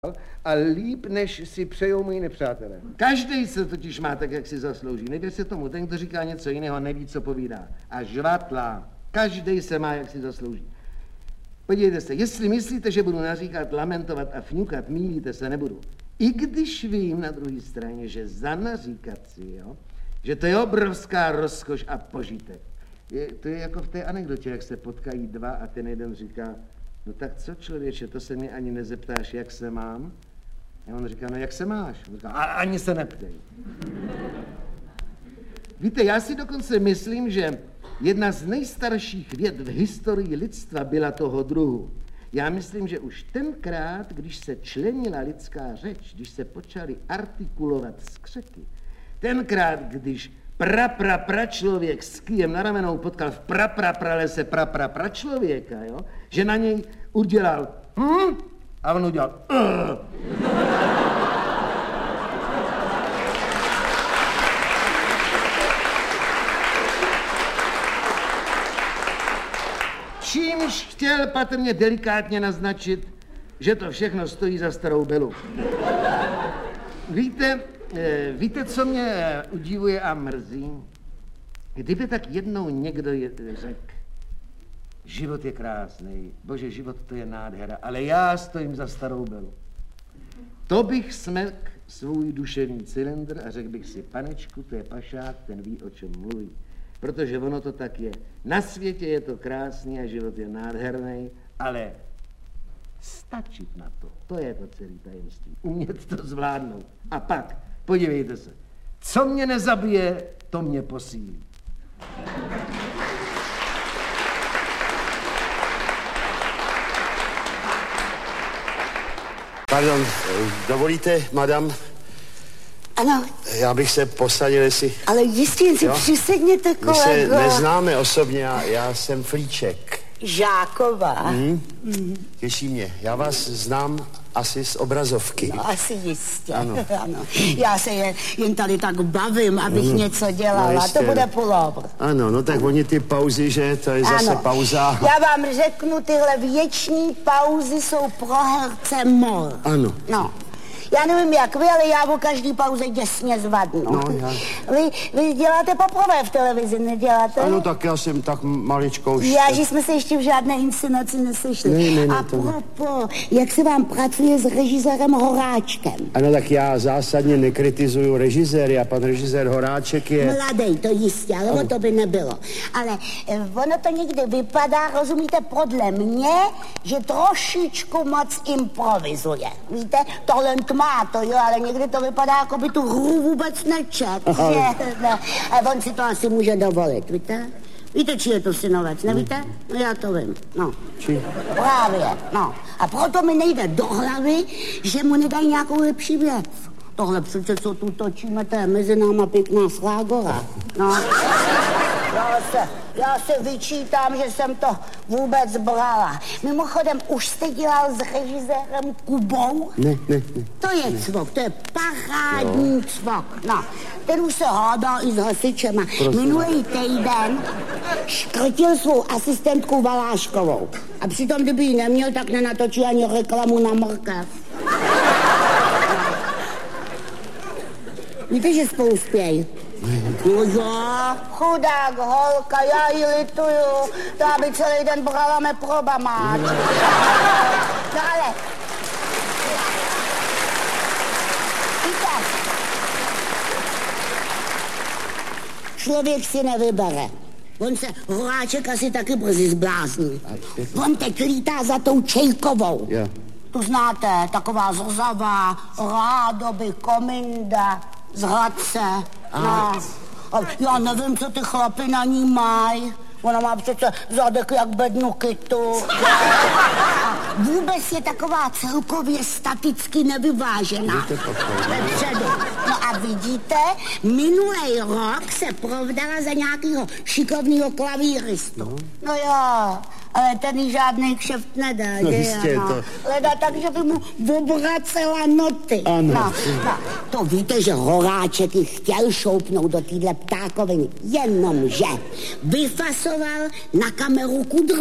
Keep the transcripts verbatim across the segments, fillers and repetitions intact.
a líp, než si přejou moji nepřátelé. Každý se totiž má tak, jak si zaslouží. Nevěř se tomu, ten, kdo říká něco jiného, neví, co povídá. A žvatlá. Každý se má, jak si zaslouží. Podívejte se, jestli myslíte, že budu naříkat, lamentovat a fňukat, mýlíte se, nebudu. I když vím na druhé straně, že za naříkat si, jo, že to je obrovská rozkoš a požitek. Je, to je jako v té anekdotě, jak se potkají dva a ten jeden říká, no tak co, člověče, to se mě ani nezeptáš, jak se mám? A on říká, no jak se máš? On říká, a ani se neptej. Víte, já si dokonce myslím, že jedna z nejstarších věd v historii lidstva byla toho druhu. Já myslím, že už tenkrát, když se členila lidská řeč, když se počaly artikulovat skřeky, tenkrát, když pra, pra, pra člověk s kýjem na ramenou potkal v pra, pra, pralese pra, pra, pra člověka, jo, že na něj udělal hm? A on udělal uh. Čímž chtěl patrně delikátně naznačit, že to všechno stojí za starou belu. Víte, víte, co mě udivuje a mrzí? Kdyby tak jednou někdo řekl, život je krásný, bože, život to je nádhera, ale já stojím za starou belu. To bych smekl svůj duševní cylindr a řekl bych si, panečku, to je pašák, ten ví, o čem mluví. Protože ono to tak je. Na světě je to krásný a život je nádherný, ale stačit na to, to je to celé tajemství. Umět to zvládnout. A pak, podívejte se, co mě nezabije, to mě posílí. Pardon, dovolíte, madam? Ano. Já bych se posadil, jestli... Ale jistě si přisedněte, kolego. My se neznáme osobně, já, já jsem Flíček. Žáková. Hmm? Mm. Těší mě. Já vás znám asi z obrazovky. No, asi jistě. Ano. Ano. Já se jen, jen tady tak bavím, abych ano. něco dělala. No, to bude pullover. Ano, no tak oni ty pauzy, že? To je zase ano. pauza. Já vám řeknu, tyhle věční pauzy jsou pro herce mor. Ano. No. Já nevím, jak vy, ale já o každý pauze děsně zvadnu. No, já... Vy, vy děláte poprvé v televizi, neděláte? Ano, tak já jsem tak maličkou už... Já, že jsme se ještě v žádné inscenaci nesešli. Ne, ne, ne, a propo, jak se vám pracuje s režisérem Horáčkem? Ano, tak já zásadně nekritizuju režiséry a pan režisér Horáček je... Mladej, to jistě, ale ano. O to by nebylo. Ale eh, ono to někdy vypadá, rozumíte, podle mě, že trošičku moc improvizuje. Víte, tohle má to, jo, ale někdy to vypadá, jako by tu hru vůbec nečet, že? No, a on si to asi může dovolit, víte? Víte, či je to synovec, nevíte? No já to vím, no. Či? Právě, no. A proto mi nejde do hlavy, že mu nedají nějakou lepší věc. Tohle přece, co tu točíme, to je mezi náma pěkná slágora, no. Já se, já se vyčítám, že jsem to vůbec brala. Mimochodem, už jste dělal s režisérem Kubou? Ne, ne, ne. To je ne. Cvok, to je parádní no. cvok. No, ten už se hádá i s hasičema. Prosím. Minulý týden škrtil svou asistentku Valáškovou. A přitom, kdyby ji neměl, tak nenatočí ani reklamu na mrkev. Víte, že spolu spějí? No jo, chudák holka, já ji lituju, to aby celý den brala me probama. No ale... Víte, člověk si nevybere. On se Horáček asi taky brzy zblázní. On teď lítá za tou Čejkovou. Yeah. Tu znáte, taková zrzavá, rádoby, kominda, z Hradce. No. Já nevím, co ty chlapy na ní mají. Ona má přece zadek jak bednu kytu. A vůbec je taková celkově staticky nevyvážená. Vepředu. No a vidíte, minulý rok se provdala za nějakého šikovného klavíristu. No, no jo, ale ten jí žádný kšeft nedá. No jistě no. to. Leda tak, že by mu obracela noty. Ano. No, no. To víte, že Horáček ji chtěl šoupnout do téhle ptákoviny. Jenomže vyfasoval na kameru kudrnu.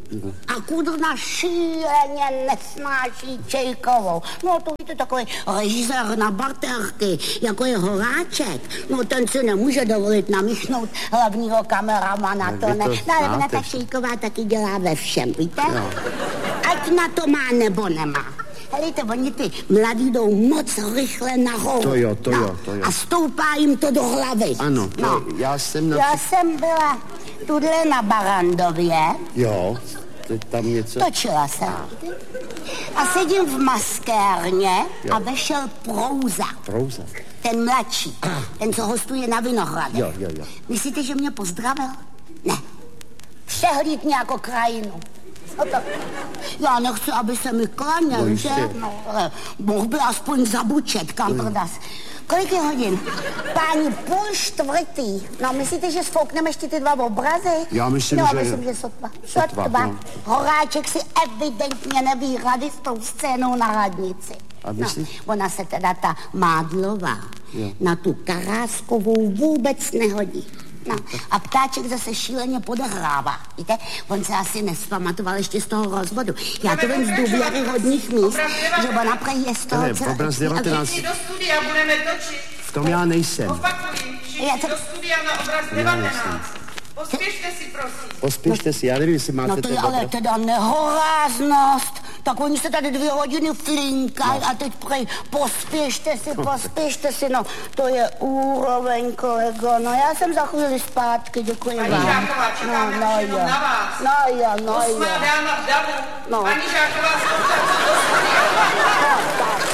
A Kudrna šíleně nesnáší Čejkovou. No to víte, takový režisér na barterky, jako je Horáček. No ten si nemůže dovolit namíchnout hlavního kameramana, to ne. No ale ona ta Čejková taky dělá ve všem, víte? No. Ať na to má nebo nemá. Helejte, oni ty mladí jdou moc rychle nahoru. To jo, to no. jo, to jo. A stoupá jim to do hlavy. Ano, to no. já jsem... Na... Já jsem byla tudle na Barandově. Jo, teď tam něco... Točila jsem. A sedím v maskérně jo. A vešel Prouza. Prouza? Ten mladší, ah. ten, co hostuje na Vinohradech. Jo, jo, jo. Myslíte, že mě pozdravil? Ne. Přehlíd nějakou krajinu. No tak, já nechci, aby se mi klaněl, že? No, ale mohl by aspoň zabučet, kam prodas. Kolik je hodin? Páni, půl čtvrtý. No, myslíte, že sfoukneme ještě ty dva obrazy? Já myslím, no, že... No, myslím, že sotva. Sotva, sotva. no. Horáček si evidentně neví rady s tou scénou na radnici. A myslíš? No, ona se teda, ta Mádlová, jo. Na tu Karáskovou vůbec nehodí. No, a Ptáček zase šíleně podehrává. Víte, on se asi nespamatoval ještě z toho rozvodu. Já to vím z důvěryhodných míst, že ona prej je z toho ne, celé... obraz devatenáct. Všichni do studia budeme točit. V tom já nejsem. Opakuji, všichni to... do studia na obraz devatenáct. Pospěšte si, prosím. Pospěšte si, já nevím, jestli máte... No to je ale teda nehoráznost. Tak oni se tady dvě hodiny flinkají no. A teď prej pospěšte si, pospěšte si, no to je úroveň, kolego. No já jsem za chvíli zpátky, děkuji Paní vám. Paní Žáková, čekáme no, no, jenom na vás. No jo, no jo. Osmá dáma v davu. No. Paní Žáková, zkončat do studia. No, tak.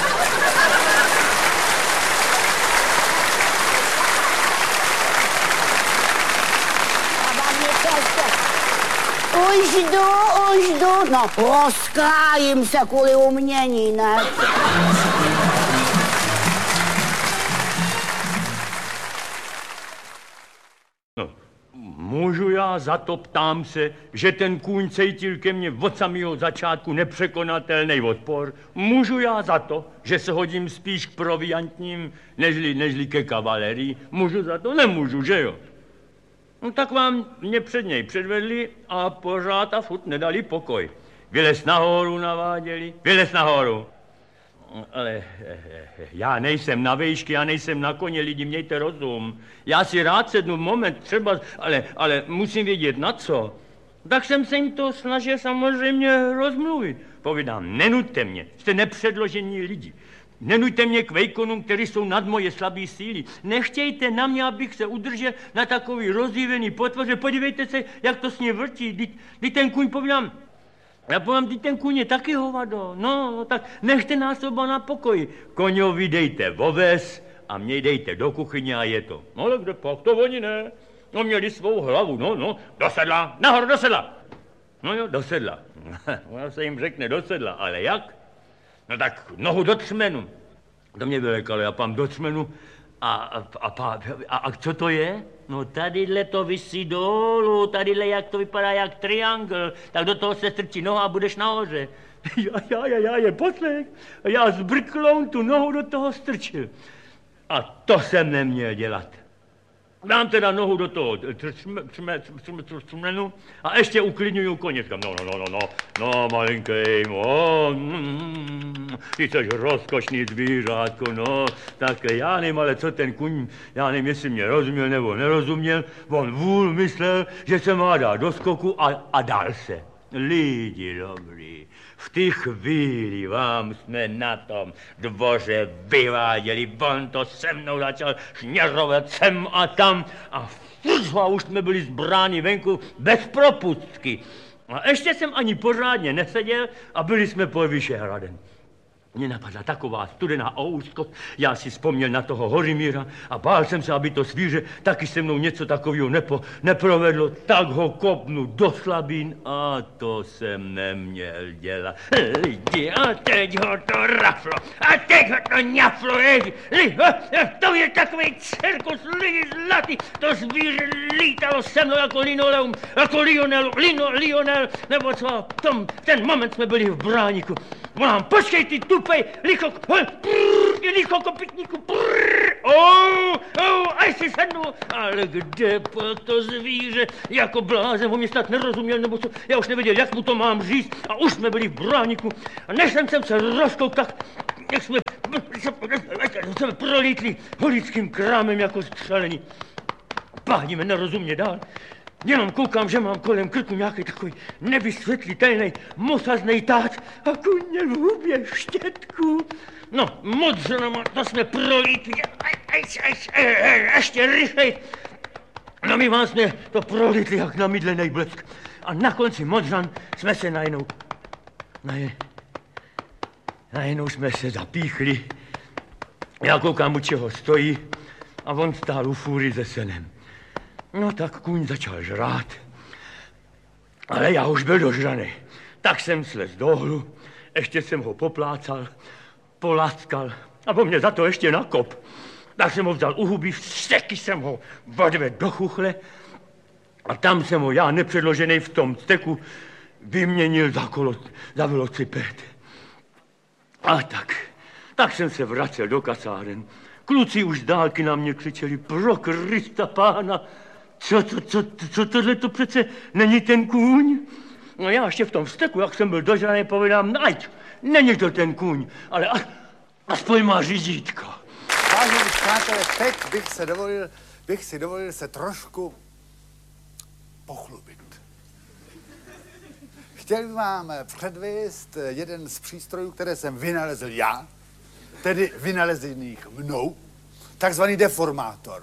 Už jdu, už jdu, no rozkrájím se kvůli umění, ne? No, můžu já za to, ptám se, že ten kůň cítil ke mně od samého začátku nepřekonatelný odpor? Můžu já za to, že se hodím spíš k proviantním, nežli, nežli ke kavalerii? Můžu za to? Nemůžu, že jo? No tak vám mě před něj předvedli a pořád a furt nedali pokoj. Vylez nahoru naváděli, vylez nahoru. Ale já nejsem na vejšky, já nejsem na koně, lidi, mějte rozum. Já si rád sednu moment třeba, ale, ale musím vědět na co. Tak jsem se jim to snažil samozřejmě rozmluvit. Povídám, nenuďte mě, jste nepředložení lidi. Nenuďte mě k vejkonům, který jsou nad moje slabé síly. Nechtějte na mě, abych se udržel na takový rozdívený potvoře. Podívejte se, jak to s ní vrtí. Teď ten kůň, povídám, já povím, teď ten kůň je taky hovado. No, no, tak nechte nás oba na pokoji. Koňovi dejte voves a mě dejte do kuchyně a je to. No, ale kde pak, to oni ne. No, měli svou hlavu, no, no, do sedla, nahoru do sedla. No jo, do sedla. Ona se jim řekne do sedla, ale jak? No tak nohu do třmenu. To mě vylekalo, já pám do třmenu a, a, a, a, a co to je? No tadyhle to visí dolů, tadyhle jak to vypadá jak triangl, tak do toho se strčí noha a budeš nahoře. Já, já, já, já je poslech. A já s brklou tu nohu do toho strčil. A to jsem neměl dělat. Dám teda nohu do toho třmenu a ještě uklidňuju koně. Říkám, no, no, no, no, no, no, malinkej, no, mm, ty jsi rozkošný zvířátko, no, tak já nevím, ale co ten kuň, já nevím, jestli mě rozuměl nebo nerozuměl, on vůl myslel, že se má dát do skoku a, a dal se. Lidi dobrý, v té chvíli vám jsme na tom dvoře vyváděli, on to se mnou začal šněrovat sem a tam a furt už jsme byli zbráni venku bez propustky. A ještě jsem ani pořádně neseděl a byli jsme pod Vyšehradem. Mně napadla taková studená ouškost, já si vzpomněl na toho Hořimíra a bál jsem se, aby to svíře taky se mnou něco takového nepo, neprovedlo, tak ho kopnu do slabín a to jsem neměl dělat. Lidi, a teď ho to raflo, a teď ho to ňaflo, lidi, to je takový cirkus, lidi zlatý, to zvíře lítalo se mnou jako linoleum, jako Lionel, Lino, Lionel, nebo co, v tom, ten moment jsme byli v bráníku. Volám, počkej ty tupej, licho, licho kopytníku, Oh, oh, až si sednu. Ale kde pak to zvíře? Jako blázen, on mě snad nerozuměl, nebo co? Já už nevěděl, jak mu to mám říct. A už jsme byli v bráníku. A než jsem, jsem se rozkouk, tak jak jsme, jsme prolítli holickým krámem jako střelení. Pádíme nerozumně dál. Jenom koukám, že mám kolem krku nějaký takový nevysvětlitelný, mosaznej tát a kuně v hubě štětku. No, modřenama, to jsme prolítli, ještě rychlej. No my vám jsme to prolítli jak namydlenej blesk. A na konci modřan jsme se najednou, najednou, najednou jsme se zapíchli. Já koukám, u čeho stojí a on stál u fůry se senem. No tak kůň začal žrát, ale já už byl dožraný. Tak jsem slez dolů, ještě jsem ho poplácal, polaskal a po mě za to ještě nakop. Tak jsem ho vzal u huby, vsteky jsem ho odvedl do chuchle a tam jsem ho já nepředložený v tom steku vyměnil za, kolo, za velociped. A tak, tak jsem se vracel do kasáren. Kluci už z dálky na mě křičeli, pro Krista pána, co, co, co, co tohle to přece není ten kůň? No já ještě v tom vzteku, jak jsem byl dožraný, povídám, najď, není to ten kůň, ale a, aspoň má řídítko. Vážení přátelé, teď bych, se dovolil, bych si dovolil se trošku pochlubit. Chtěl bych vám předvést jeden z přístrojů, které jsem vynalezl já, tedy vynalezených mnou, takzvaný deformátor.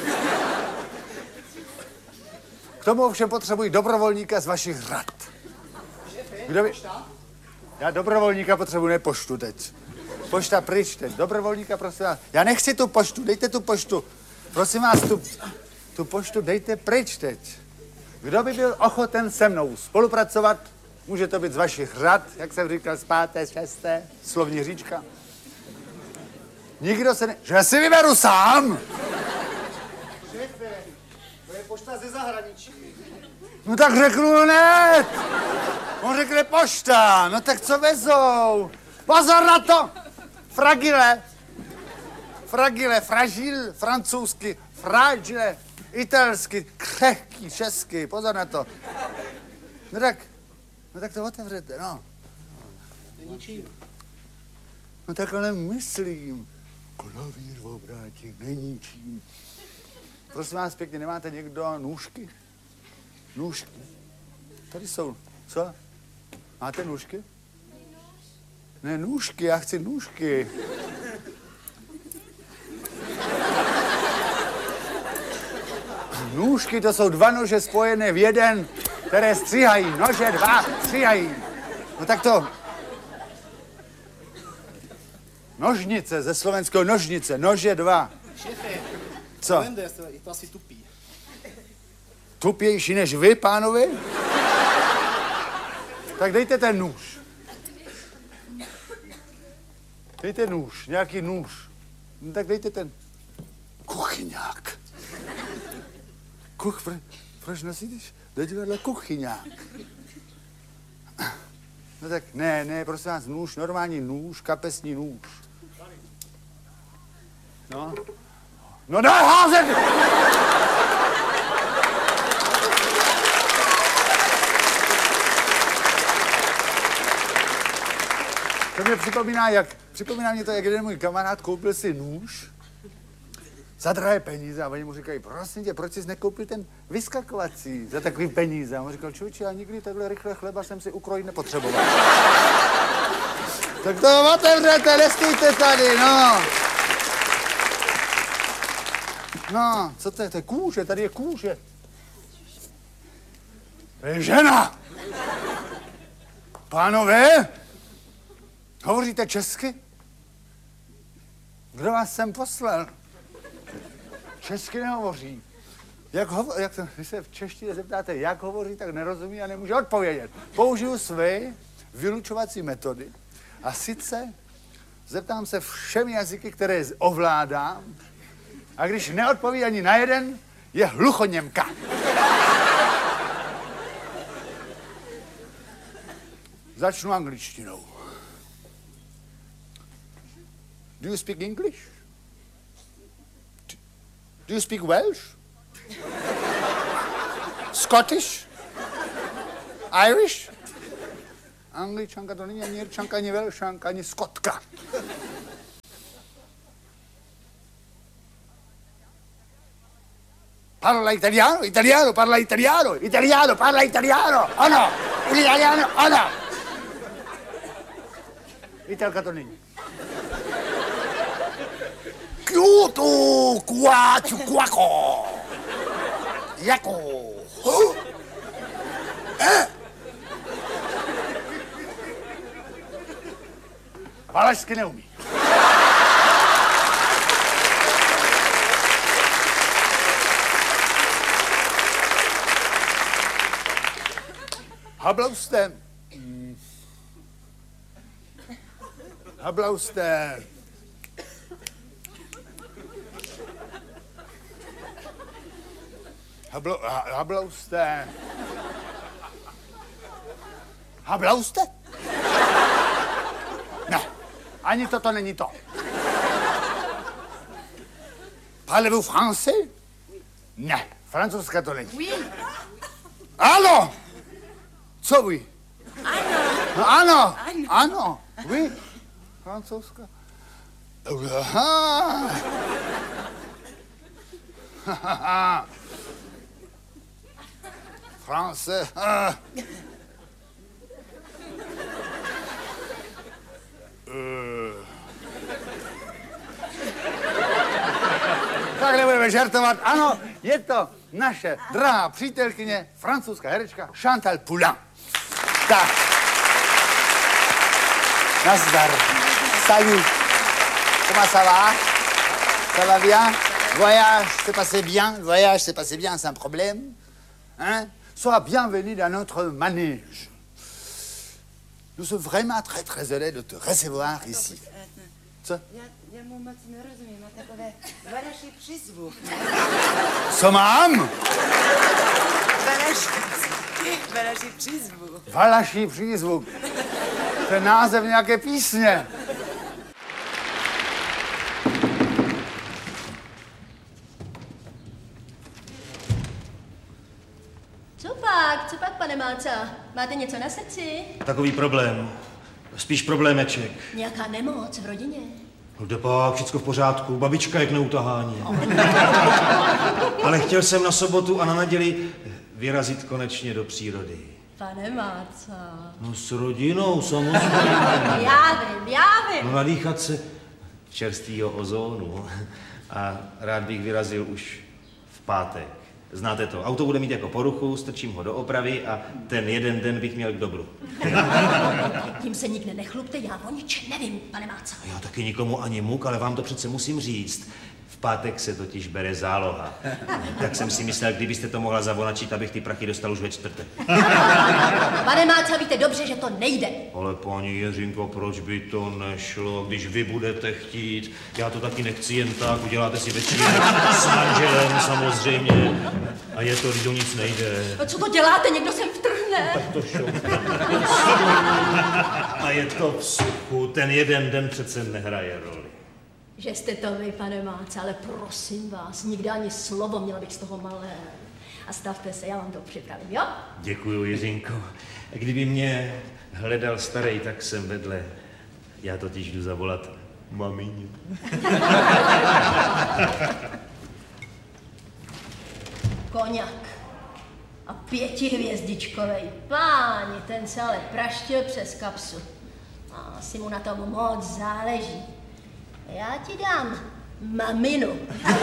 K tomu ovšem potřebuji dobrovolníka z vašich řad. Kdo by... Já dobrovolníka potřebuji, ne poštu teď. Pošta pryč teď. Dobrovolníka, prosím vás. Já nechci tu poštu, dejte tu poštu. Prosím vás, tu, tu poštu dejte pryč teď. Kdo by byl ochoten se mnou spolupracovat, může to být z vašich řad, jak jsem říkal, z páté, šesté, slovní říčka. Nikdo se ne... Že si vyberu sám! Šéfe, to je pošta ze zahraničí. No tak řeknu hned! On řekne pošta, no tak co vezou? Pozor na to! Fragile! Fragile, fragil, francouzsky, fragile, italsky, křehký, česky, pozor na to. No tak, no tak to otevřete, no. Není čím. No tak ale myslím, klavír v obrátí, není čím. Prosím vás pěkně, nemáte někdo nůžky? Nůžky. Tady jsou. Co? Máte nůžky? Ne, nůžky, já chci nůžky. Nůžky, to jsou dva nože spojené v jeden, které stříhají. Nože dva stříhají. No tak to... Nožnice, ze slovenského nožnice, nože dva. Šéfe, Co? Blender, je to asi tupý. Tupější než vy, pánovi? Tak dejte ten nůž. Dejte nůž, nějaký nůž. No tak dejte ten kuchyňák. Kuch, pro, proč nosíš do divadla kuchyňák? No tak ne, ne, prosím vás, nůž, normální nůž, kapesní nůž. No. No daj házet! To mě připomíná, jak, připomíná mě to, jak jeden můj kamarád koupil si nůž za drahé peníze a oni mu říkají, prosím tě, proč jsi nekoupil ten vyskakovací za takový peníze? A on říkal, člověče, já nikdy takhle rychle chleba jsem si ukrojit nepotřeboval. Tak to otevřete, nestýjte tady, no. No, co to je? To je kůže, tady je kůže. To je žena. Pánové, hovoříte česky? Kdo vás sem poslal? Česky nehovoří. Jak, hovo, jak to, když se v češtině zeptáte, jak hovoří, tak nerozumí a nemůže odpovědět. Použiju své vylučovací metody a sice zeptám se všemi jazyky, které ovládám, a když neodpoví ani na jeden, je hluchoněmka. Začnu angličtinou. Do you speak English? Do you speak Welsh? Scottish? Irish? Angličanka to není ani Irčanka, ani Velšanka, ani Skotka. Parla italiano, italiano, parla italiano, italiano, parla italiano, o no? Italiano, o no? Italka to není. Kyoto, kuaču, kuako. Jako. Eh? Valašsky neumí. Hablauste. Hmm. Hablauste. Hablo, ha, hablauste. Hablauste? Ne, ani toto není to. Parlez-vous français? Ne, francouzska to není. Oui. Ano! Co vy? Ano. No, ano, Ano. ano, vy? Francouzska? Aha. France. Ah. Uh. Tak nebudeme žartovat. Ano, je to naše drahá přítelkyně, francouzská herečka Chantal Poulain. Tak. Nazdar. Salut. Comment ça va? Ça va bien? Voyage s'est passé bien? Voyage s'est passé bien sans problème? Hein? Sois bienvenue dans notre manège. Nous sommes vraiment très très heureux de te recevoir ici. Co? Já, já mu moc nerozumím, má takové valaší přízvuk. Co mám? Valaší, valaší přízvuk. Valaší přízvuk. To je název nějaké písně. Co pak? Co pak, pane Máca? Máte něco na srdci? Takový problém. Spíš problémeček. Nějaká nemoc v rodině? No jde pak, všecko v pořádku. Babička je k neutahání. Ale chtěl jsem na sobotu a na neděli vyrazit konečně do přírody. Pane Máca. No s rodinou, samozřejmě. Já vím, já vím. No nadýchat se čerstvýho ozónu. A rád bych vyrazil už v pátek. Znáte to, auto bude mít jako poruchu, strčím ho do opravy a ten jeden den bych měl k dobru. Tím se nikde nechlupte, já o ničem nevím, pane Máca. Já taky nikomu ani muk, ale vám to přece musím říct. V pátek se totiž bere záloha. Tak jsem si myslel, kdybyste to mohla zavonačit, abych ty prachy dostal už ve čtvrtek. Pane Máca, víte dobře, že to nejde. Ale paní Jiřinko, proč by to nešlo, když vy budete chtít? Já to taky nechci jen tak, uděláte si večírek s manželem samozřejmě. A je to, když o nic nejde. A co to děláte? Někdo sem vtrhne. Tak to šoupne. A je to v suchu, ten jeden den přece nehraje roli. Že jste to vy, pane Máca, ale prosím vás, nikdy ani slovo, měla bych z toho malé. A stavte se, já vám to připravím, jo? Děkuju, Jiřinko. Kdyby mě hledal starej, tak jsem vedle. Já totiž jdu zavolat mamině. Koňak. A pětihvězdičkovej. Páni, ten se ale praštil přes kapsu. A asi mu na tom moc záleží. Já ti dám maminu.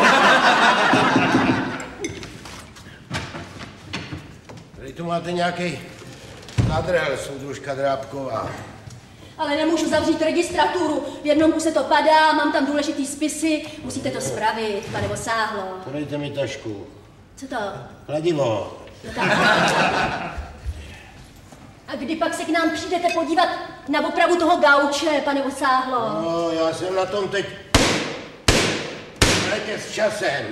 Tady tu máte nějaký adrel, soudružka Drábková. Ale nemůžu zavřít registraturu. V jednom kuse to padá, mám tam důležitý spisy. Musíte to spravit, pane Vosáhlo. Podejte mi tašku. Co to? Kladivo. No tak. A kdy pak se k nám přijdete podívat na opravu toho gauče, pane Vosáhlo? No, já jsem na tom teď. Hrajte s časem.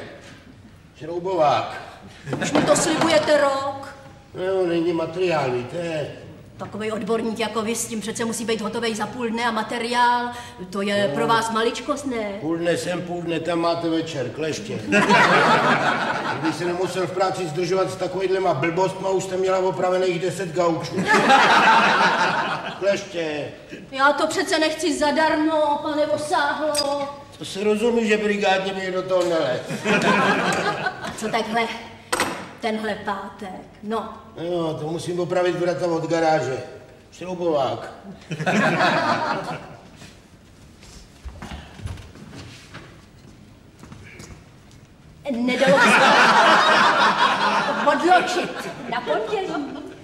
Šroubovák. Už mi to slibujete rok. No, není materiál, víte. Takový odborník jako vy, s tím přece musí být hotovej za půl dne a materiál, to je no. pro vás maličkost, ne? Půl dne sem, půl dne tam máte večer, kleště. Kdyby se nemusel v práci zdržovat s takovýhlema blbostma, už jste měla opravených deset gaučů. Kleště. Já to přece nechci zadarmo, pane Vosáhlo. To se rozumí, že brigádně mi do toho nelez. Co takhle? Tenhle pátek, no. Jo, to musím opravit vrata od garáže. Šroubovák. Nedalo se odločit na pondělí.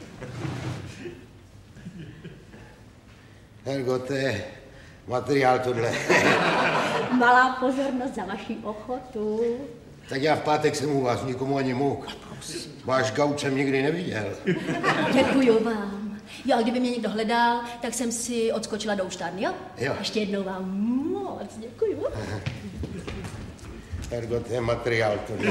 Hergo, to je materiál tohle. Malá pozornost za vaši ochotu. Tak já v pátek jsem u vás nikomu ani můk. Váš gauč jsem nikdy neviděl. Děkuju vám. Jo, a kdyby mě někdo hledal, tak jsem si odskočila do úštárny, jo? Jo. Ještě jednou vám moc děkuju. Ergo, to je materiál tohle.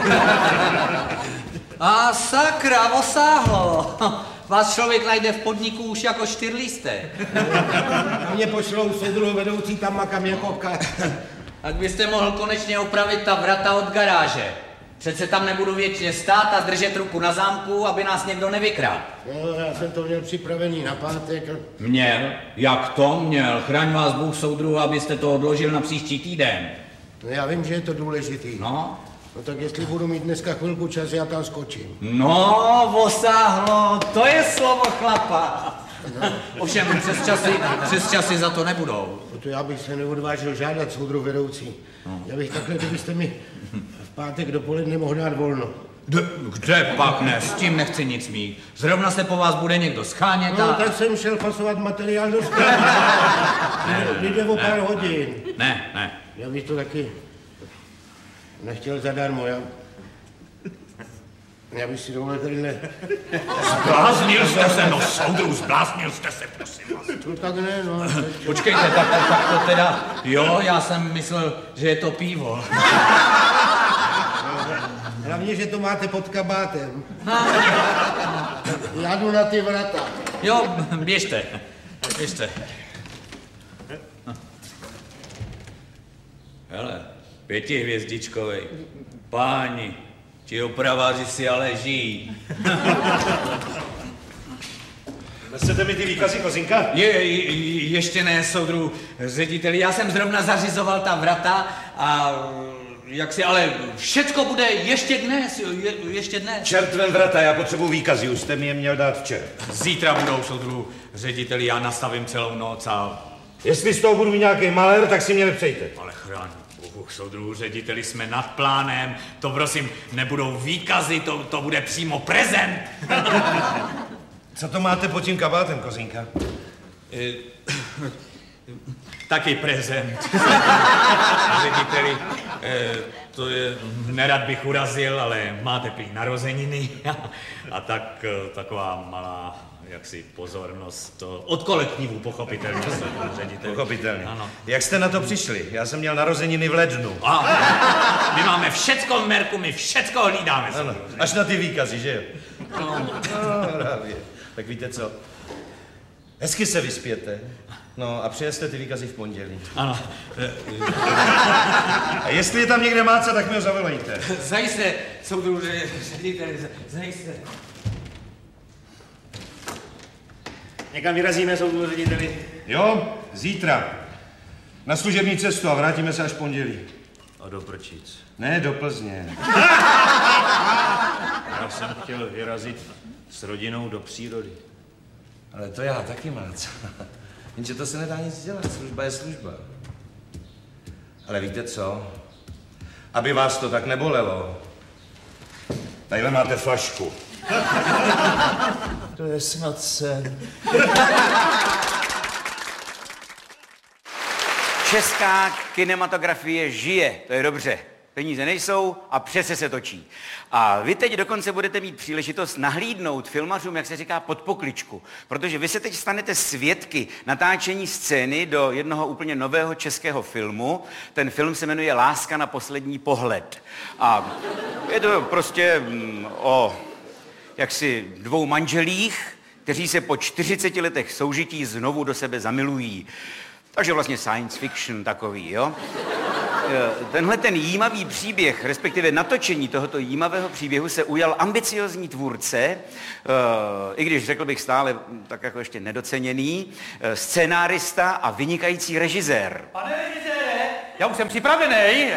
A sakra, Vosáhlo. Vás člověk najde v podniku už jako čtyřlistek. A mě pošlou soudruhu vedoucí tam makam jako ka... Tak byste mohl konečně opravit ta vrata od garáže. Přece tam nebudu věčně stát a držet ruku na zámku, aby nás někdo nevykrál. No, já jsem to měl připravený na pátek. Měl? Jak to měl? Chraň vás Bůh, soudruhu, abyste to odložil na příští týden. No, já vím, že je to důležitý. No? No tak jestli budu mít dneska chvilku čas, já tam skočím. No, Vosáhlo, to je slovo chlapa. No. Ovšem přes časy, přes časy za to nebudou. No to já bych se neodvážil žádat soudruh vedoucí. No. Já bych takhle, kdybyste mi v pátek dopoledne mohl dát volno. De, kde pak ne, s tím nechci nic mít. Zrovna se po vás bude někdo schánět a... No tak jsem šel pasovat materiál do skladu. Jde o pár hodin. Ne, ne. Já bych to taky nechtěl zadarmo, já... Já bych si dovolil tadyhle... Zbláznil jste se, no soudruh, zbláznil jste se, prosím vás. No tak ne, no. Počkejte, tak, tak, tak to teda... Jo, já jsem myslel, že je to pivo. Hlavně, že to máte pod kabátem. Já jdu na ty vrata. Jo, běžte, běžte. Hele, pětihvězdičkovej, páni, ti opraváři si ale žijí. Nesete mi ty výkazy, Kozinka? Je, je, ještě ne, soudruhu řediteli, já jsem zrovna zařizoval ta vrata a jak si, ale všecko bude ještě dnes, je, ještě dnes. Čertvem vrata, já potřebuji výkazy, už jste mi je měl dát včera. Zítra budou, soudruhu řediteli, já nastavím celou noc a... Jestli z toho budu mít nějaký malér, tak si mě nepřejte. Ale chráň Bůh, soudruhu řediteli, jsme nad plánem, to prosím, nebudou výkazy, to, to bude přímo prezent. Co to máte pod tím kabátem, Kozinka? E, taky prezent. Řediteli, e, to je, nerad bych urazil, ale máte prý narozeniny a tak taková malá jaksi pozornost od kolektivu, pochopitelně. Řediteli. Pochopitelně. Ano. Jak jste na to přišli? Já jsem měl narozeniny v lednu. A, my máme všecko v merku, my všecko hlídáme. Ano, až na ty výkazy, že jo? No. No, právě. Tak víte co? Hezky se vyspěte. No a přijeste ty výkazy v pondělí. Ano. A jestli je tam někde máce, tak mi ho zavolejte. Zajisté, soudruhu řediteli, zajisté. Někam vyrazíme, soudruhu řediteli? Jo, zítra. Na služební cestu a vrátíme se až v pondělí. A do Prčic. Ne, do Plzně. Já jsem chtěl vyrazit s rodinou do přírody. Ale to já taky mám. Jenže to se nedá nic dělat, služba je služba. Ale víte co? Aby vás to tak nebolelo, tadyhle máte flašku. To je snad sen. Česká kinematografie žije, to je dobře. Peníze nejsou a přece se točí. A vy teď dokonce budete mít příležitost nahlídnout filmařům, jak se říká, pod pokličku. Protože vy se teď stanete svědky natáčení scény do jednoho úplně nového českého filmu. Ten film se jmenuje Láska na poslední pohled. A je to prostě mm, o jaksi dvou manželích, kteří se po čtyřiceti letech soužití znovu do sebe zamilují. Takže vlastně science fiction takový, jo? Tenhle ten jímavý příběh, respektive natočení tohoto jímavého příběhu se ujal ambiciozní tvůrce, i když řekl bych stále tak jako ještě nedoceněný, scénárista a vynikající režisér. Pane režisére, já už jsem připravený.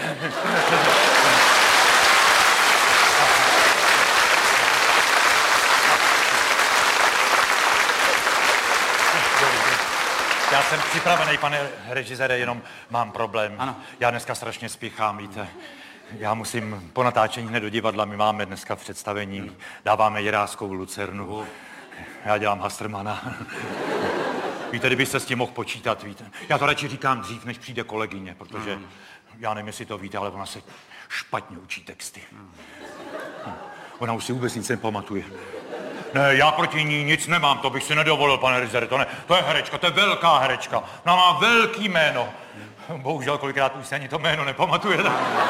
Já jsem připravený, pane režisére, jenom mám problém. Ano. Já dneska strašně spěchám, víte. Já musím po natáčení hned do divadla, my máme dneska v představení, dáváme Jiráskou Lucernu. Já dělám Hastrmana. Víte, kdybyste s tím mohl počítat, víte. Já to radši říkám dřív, než přijde kolegyně, protože já nevím, jestli to víte, ale ona se špatně učí texty. Ona už si vůbec nic nepamatuje. Ne, já proti ní nic nemám, to bych si nedovolil, pane režisére, to ne. To je herečka, to je velká herečka. Ona má velký jméno. Bohužel kolikrát už se ani to jméno nepamatuje.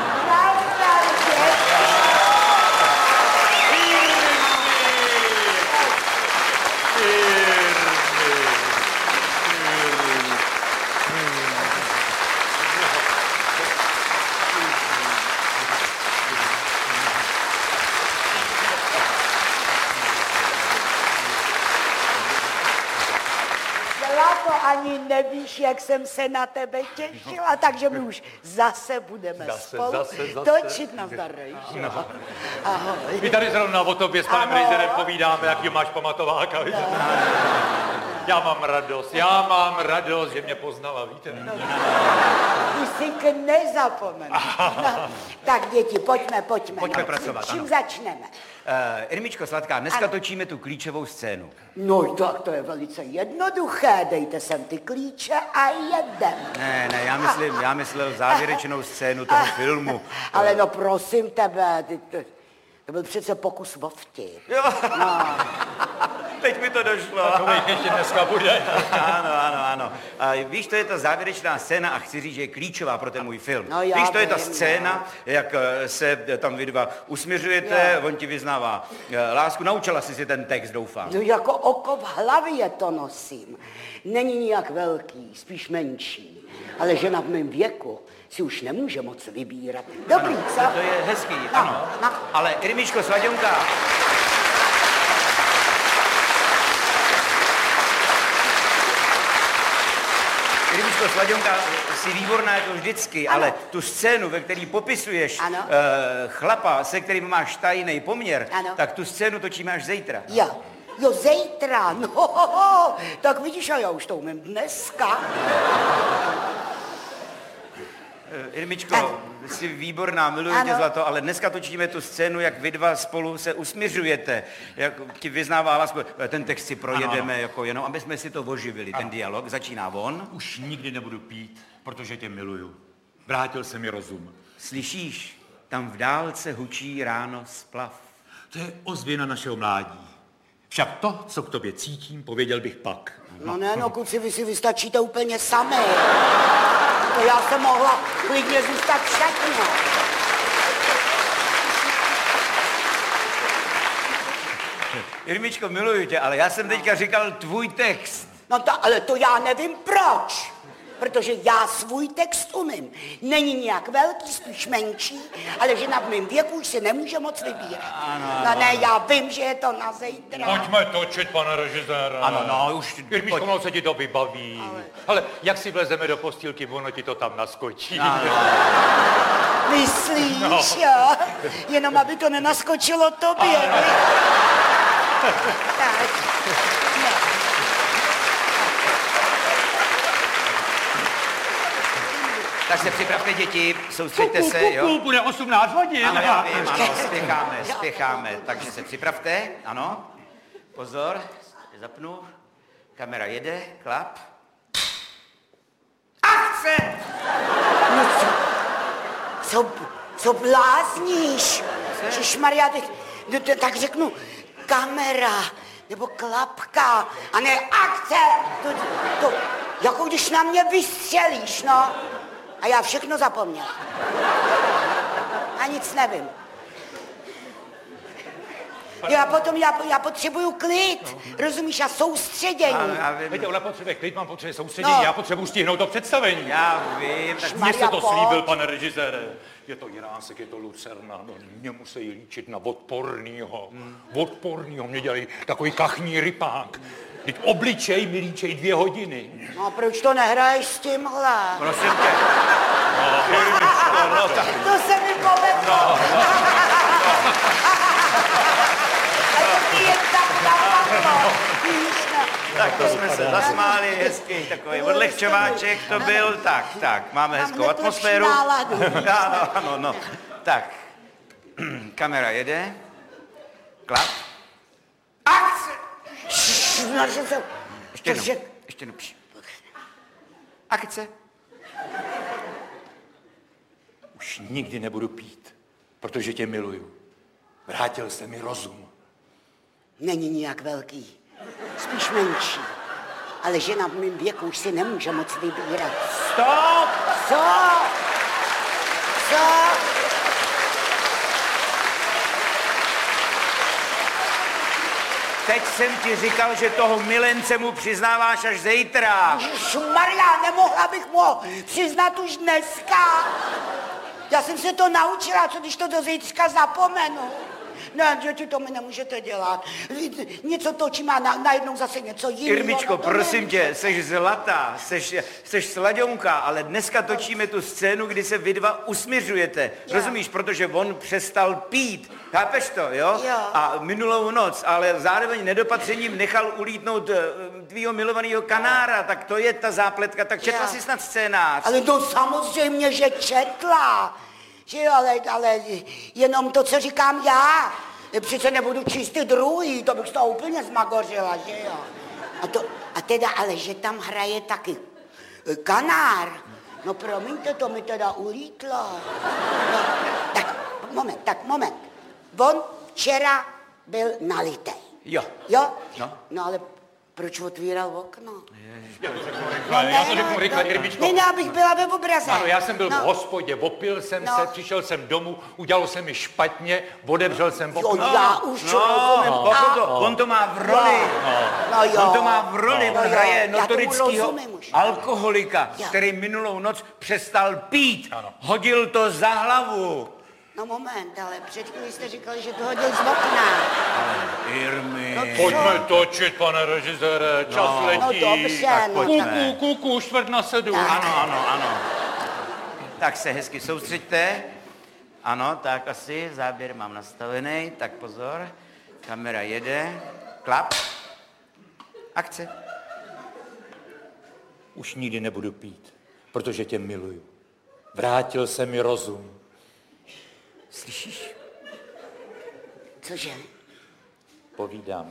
Ani nevíš, jak jsem se na tebe těšila, takže my už zase budeme zase, spolu zase, zase. točit na zdarej. No. Ahoj. My tady zrovna o tobě s panem režisérem povídáme, jaký máš pamatováka, víte? Já mám radost, já mám radost, že mě poznala, víte? Ty si k nezapomenu. No, tak děti, pojďme, pojďme. Pojďme no. pracovat, Čím ano. začneme? Uh, Irmičko, sladká, dneska Ano. točíme tu klíčovou scénu. No tak to je velice jednoduché, dejte sem ty klíče a jedem. Ne, ne, já myslím, já myslel závěrečnou scénu toho filmu. Ale no prosím tebe, ty, ty, to byl přece pokus o vtip. Jo. No. Teď mi to došlo. Takových ještě dneska bude. Ano, ano, ano. A víš, to je ta závěrečná scéna a chci říct, že je klíčová pro ten můj film. No já víš, to je ta vím, scéna, jak eh, se tam vy dva usměřujete, Jo. on ti vyznává eh, lásku. Naučila jsi si ten text, doufám. No jako oko v hlavě to nosím. Není nijak velký, spíš menší. Ale žena v mém věku si už nemůže moc vybírat. Dobrý, ano, co? to je hezký, No, ano. no. Ale Irmičko, Sladěnka, Irmičko, Sladěnka, jsi výborná jako vždycky, Ano. ale tu scénu, ve které popisuješ Ano. uh, chlapa, se kterým máš tajný poměr, Ano. tak tu scénu točíme až zítra. Jo, jo, zítra, no, ho, ho, ho. Tak vidíš, a já už to umím dneska. Uh, Irmičko, jsi výborná, miluji tě Ano. zlato, ale dneska točíme tu scénu, jak vy dva spolu se usměřujete, jak ti vyznává lásku. Ten text si projedeme, Ano, ano. jako jenom, aby jsme si to oživili, ten dialog. Začíná on. Už nikdy nebudu pít, protože tě miluju. Vrátil se mi rozum. Slyšíš, tam v dálce hučí ráno splav. To je ozvěna našeho mládí. Však to, co k tobě cítím, pověděl bych pak. No ne, no kluci, vy si vystačíte úplně sami. To já jsem mohla klidně zůstat všechno. Irmičko, miluju tě, ale já jsem teďka říkal tvůj text. No to, ale to já nevím proč. Protože já svůj text umím. Není nějak velký, spíš menší, ale žena v mém věku už si nemůže moc vybírat. Ano, No ano. ne, já vím, že je to na zítra. Pojďme točit, pane režisére. Ano, no, už... Irmiško, ono se ti to vybaví. Ale... ale jak si vlezeme do postýlky, ono ti to tam naskočí. Ano. Myslíš, No. jo? Jenom aby to nenaskočilo tobě. Tak. Tak se připravte, děti, soustřeďte se, jo? Bude osmnáct hodin. Ano, já vím, ano, spěcháme, spěcháme. Takže se připravte, ano. Pozor, zapnu. Kamera jede, klap. Akce! No co, co, co blázníš? Ježišmarja, teď, no, to- tak řeknu kamera, nebo klapka, a ne akce. To, to, jako když na mě vystřelíš, no. A já všechno zapomněl. A nic nevím. Já potom, já, já potřebuju klid, no. Rozumíš, a soustředění. Víte, ona potřebuje klid, mám potřebuje soustředění, no. Já potřebuji stihnout to představení. Já vím. Mně se to slíbil, pane režisére. Je to Jiránsek, je to Lucerna, no mě musí líčit na odpornýho. Hmm. Odpornýho, mě dělají takový kachní rypák. Teď obličej mi líčej dvě hodiny. No a proč to nehraješ s tímhle? Prosím tě. No, no, no, tak. To se mi povedlo. No, no, no. A to ti jen tak napadlo. Tak to jsme se zasmáli, hezký takový odlehčováček to byl. Tak, tak, máme hezkou atmosféru. Ano, ano, no. Tak, kamera jede. Klap. Akce! Ještě jednou, ještě jednou. Akce. Už nikdy nebudu pít, protože tě miluju. Vrátil se mi rozum. Není nijak velký, spíš menší. Ale žena v mém věku už si nemůže moc vybírat. Stop! Co? Co? Teď jsem ti říkal, že toho milence mu přiznáváš až zítra. Ježišmarja, nemohla bych mu přiznat už dneska. Já jsem se to naučila, co když to do zítřka zapomenu. Ne, děti, to mi nemůžete dělat. Něco točím a na, najednou zase něco jiného. Irmičko, no, prosím tě, seš zlatá, seš, seš slaďonka, ale dneska točíme tu scénu, kdy se vy dva usmiřujete. Jo. Rozumíš, protože on přestal pít. Chápeš to, jo? Jo. A minulou noc, ale zároveň nedopatřením nechal ulítnout tvýho milovaného kanára, tak to je ta zápletka. Tak četla jo. jsi snad scénář? Ale to samozřejmě, že četla. Že jo, ale, ale jenom to, co říkám já. Přece nebudu číst ty druhý, to bych z toho úplně zmagořila, že jo. A, to, a teda, ale že tam hraje taky kanár. No promiňte, to mi teda ulítlo. No, tak moment, tak moment. On včera byl nalitej. Jo. Jo? No. No ale proč otvíral okno? No, já to řeknu rychle, Irmičko. Ne, ne, abych byla ve obraze. Ano, já jsem byl no. v hospodě, opil jsem no. se, přišel jsem domů, udělalo se mi špatně, odevřel jsem okno. Jo, já už no, rozumím. No, to, on to má v roli. No, no jo. On to má v roli, no, on no, hraje notorického alkoholika, jo. který minulou noc přestal pít. Ano. Hodil to za hlavu. No moment, ale před chvíli jste říkali, že to hodil z okna. Irmi. No, pojďme točit, pane režisére, čas no, letí. No dobře, tak no. Kuku, kuku, čtvrt na sedm. Ano, ano, ano. Tak se hezky soustřeďte. Ano, tak asi, záběr mám nastavený, tak pozor. Kamera jede. Klap. Akce. Už nikdy nebudu pít, protože tě miluju. Vrátil se mi rozum. Slyšíš? Cože? Povídám.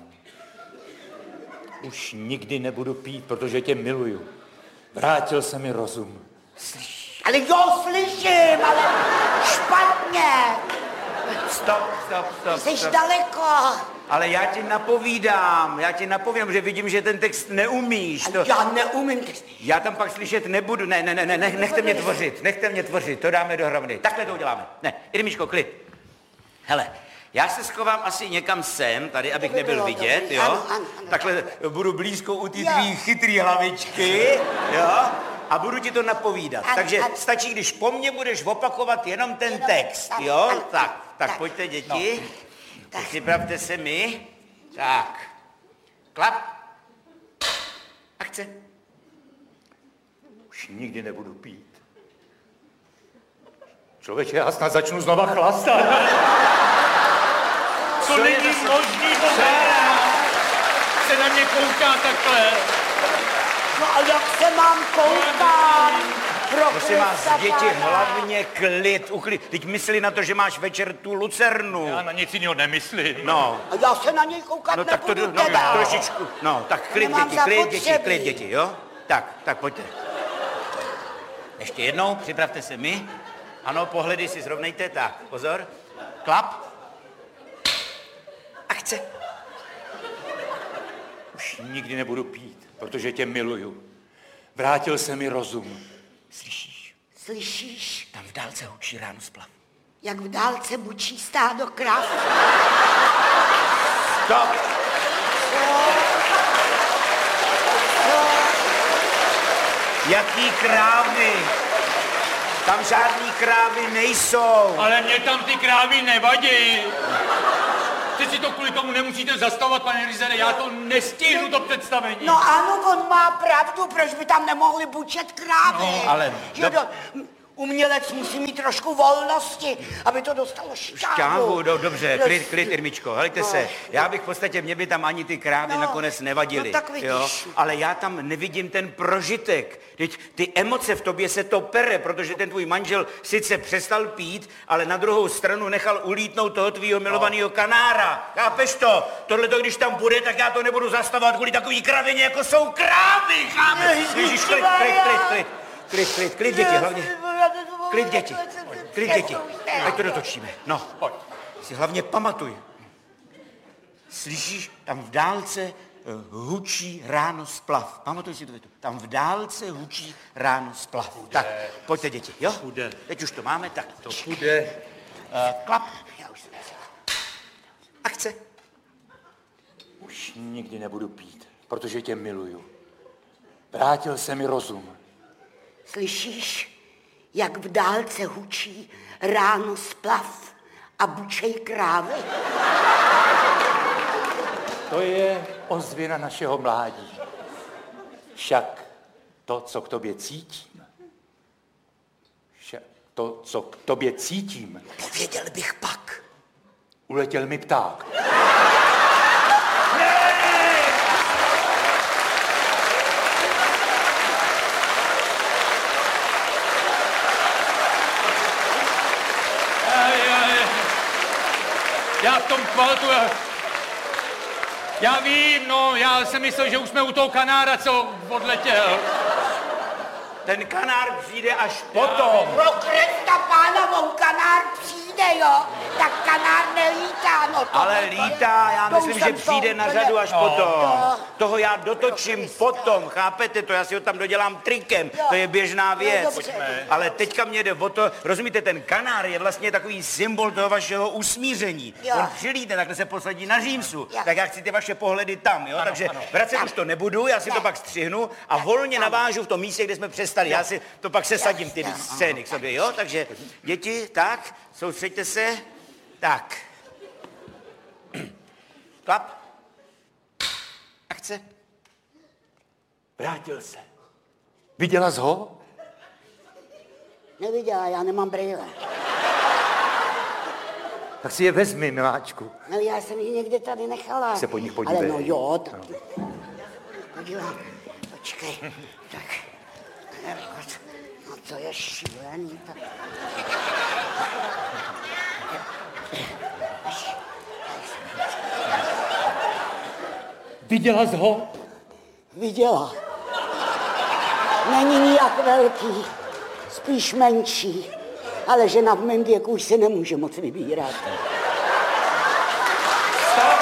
Už nikdy nebudu pít, protože tě miluju. Vrátil se mi rozum. Slyšíš? Ale jo, slyším, ale špatně. Stop, stop, stop. Jsi stop. daleko. Ale já ti napovídám, já ti napovídám, že vidím, že ten text neumíš. To... Já neumím text. Já tam pak slyšet nebudu. Ne, ne, ne, ne, nechte mě tvořit, nechte mě tvořit, to dáme dohromady. Takhle to uděláme. Ne, Irmiško, klid. Hele, já se schovám asi někam sem, tady, abych nebyl vidět, jo? Ano, ano, ano. Takhle budu blízko u té tvý chytrý hlavičky, jo? A budu ti to napovídat. Ano, Takže ano. stačí, když po mně budeš opakovat jenom ten Jenom, text, ano, jo? ano, Tak, ano, tak tak. pojďte, děti. No. Připravte se mi. Tak. Klap. Akce. Už nikdy nebudu pít. Člověče, já snad začnu znova chlastat. To Co není možný, Bohára. Se na mě kouká takhle. No a jak se mám koukat? Prosím vás, děti, hlavně klid, uklid. Teď mysli na to, že máš večer tu lucernu. Já na nic jiného nemyslím. No. A já se na něj koukat No tak to, nebudu no, teda. trošičku. No, tak klid, Nemám děti, klid, zapotřebí. děti, klid, děti, jo? Tak, tak pojďte. Ještě jednou, připravte se mi. Ano, pohledy si zrovnejte, tak, pozor. Klap. Akce. Už nikdy nebudu pít, protože tě miluju. Vrátil se mi rozum. Slyšíš? Slyšíš? Tam v dálce hučí ráno splav. jak v dálce bučí stádo krav. Stop! Jaký krávy? Tam žádný krávy nejsou. Ale mě tam ty krávy nevadí. Ty si to kvůli tomu nemusíte zastavovat, pane Rizere, já to nestihnu, to představení. No ano, on má pravdu, proč by tam nemohli bučet krávy. No, ale... Že do... Umělec musí mít trošku volnosti, aby to dostalo šťávu. Šťávu, do, dobře, klid, klid, Irmičko, helejte no. se, já bych v podstatě, mě by tam ani ty krávy no. nakonec nevadily. No tak vidíš. Jo? Ale já tam nevidím ten prožitek. Teď ty emoce v tobě se to pere, protože ten tvůj manžel sice přestal pít, ale na druhou stranu nechal ulítnout toho tvýho milovaného kanára. Chápeš to? Tohle to, když tam bude, tak já to nebudu zastavovat kvůli takový kravině, jako jsou krávy, chápeš? Ježíš, klid, klid, klid, klid. Klid, klid, klid, děti, hlavně. Klid, děti. Klid, děti. Ať to dotočíme. No, pojď. Si hlavně pamatuj. Slyšíš, tam v dálce uh, hučí ráno splav. Pamatuj si to větu. Tam v dálce hučí ráno splav. Půjde. Tak, pojďte, děti, jo? Půjde. Teď už to máme, tak. To půjde. Uh, klap. Já už jsem Akce. Už nikdy nebudu pít, protože tě miluju. Vrátil se mi rozum. Slyšíš, jak v dálce hučí ráno splav a bučej krávy? To je ozvěna našeho mládí. Však to, co k tobě cítím, však to, co k tobě cítím, pověděl bych pak. Uletěl mi pták. Já v tom kvaltu, já, já vím, no, já jsem myslel, že už jsme u toho kanára, co odletěl. Ten kanár přijde až potom. Pro Krista pána, on kanár přijde, jo? Tak kanár nelítá, no to... Ale lítá, já myslím, že přijde na řadu až potom. Toho já dotočím potom, chápete to? Já si ho tam dodělám trikem, to je běžná věc. Ale teďka mě jde o to, rozumíte, ten kanár je vlastně takový symbol toho vašeho usmíření. On přilítne, takhle se posadí na římsu, tak já chci ty vaše pohledy tam, jo? Takže vracet už to nebudu, já si to pak střihnu a volně navážu v tom místě, kde jsme přestali. Já si to pak sesadím ty scény k sobě, jo? Takže děti, tak, soustřeďte se. Tak. Klap. Akce. Vrátil se. Viděla jsi ho? Neviděla, já nemám brýle. Tak si je vezmi, miláčku. No, já jsem ji někde tady nechala. Se po nich podívej. Ale no jo, tak... No. Podívám, počkej. Tak. No to je šílený. Tak... Viděla jsi ho? Viděla. Není nijak velký, spíš menší, ale žena v mém věku už se nemůže moc vybírat. Stop!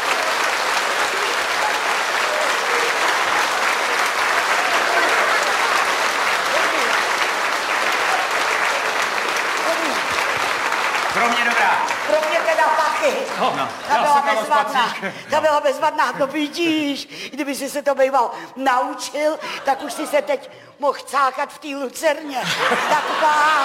Pro mě dobrá. Pro mě teda taky. No, no, ta byla bezvadná. Ta byla bezvadná, no vidíš. Kdyby jsi se to býval naučil, tak už si se teď mohl cákat v té lucerně. Taková...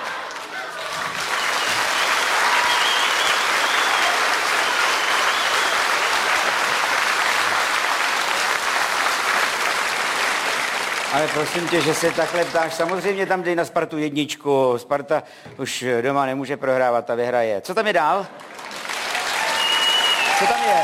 Ale prosím tě, že se takhle ptáš, samozřejmě tam dej na Spartu jedničku. Sparta už doma nemůže prohrávat, ta vyhraje. Co tam je dál? Co tam je?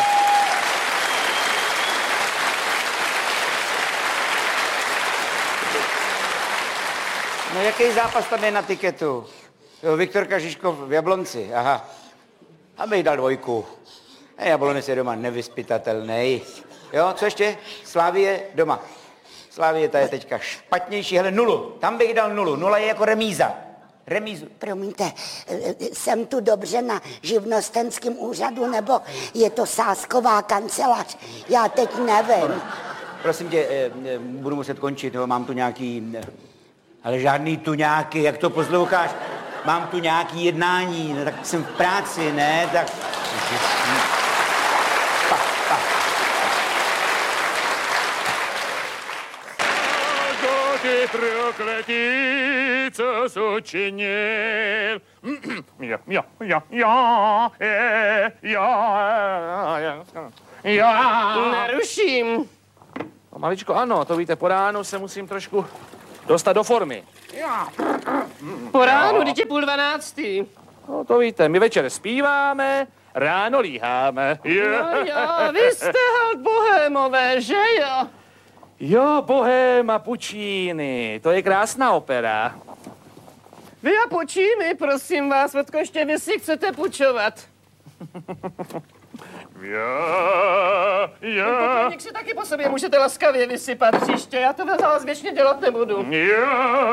No jaký zápas tam je na tiketu? Jo, Viktor Kažiškov v Jablonci, aha. Aby jí dal dvojku. A Jablonec je doma nevyspytatelný. Jo, co ještě? Slávie doma. Slávie, ta je teďka špatnější, hele, nulu. Tam bych dal nulu. Nula je jako remíza. Remízu. Promiňte, jsem tu dobře na živnostenském úřadu, nebo je to sázková kancelář? Já teď nevím. Prosím tě, budu muset končit, jo, mám tu nějaký... Ale žádný tu nějaký, jak to posloucháš? mám tu nějaký jednání, no, tak jsem v práci, ne, tak... Pa, pa. Ty prokletí, co jsi učinil. Jo, jo, jo, jo, je, jo, jo, jo. Neruším. No, maličko, ano, to víte, po ránu se musím trošku dostat do formy. Po ránu, teď je půl dvanáctý. No, to víte, my večer zpíváme, ráno líháme. Jo, jo, vy jste halt bohémové, že jo? Jo, Bohém a Puccini, to je krásná opera. Vy a Puccini, prosím vás, Vodko, ještě vy si chcete půjčovat. Jo, jo. Pokorník si taky po sobě můžete laskavě vysypat příště, já to za vás věčně dělat nebudu. Jo.